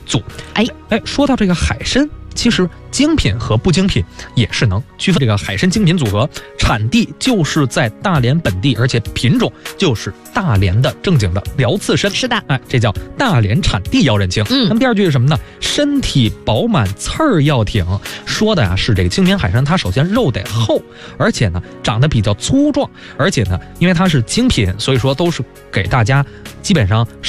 组。说到这个海参，其实精品和不精品也是能区分。这个海参精品组合产地就是在大连本地，而且品种就是大连的正经的辽刺参。 是的， 这叫大连产地要认清。那么第二句是什么呢？身体饱满，刺儿要挺。说的是这个精品海参，它首先肉得厚，而且呢长得比较粗壮，而且呢因为它是精品，所以说都是给大家基本上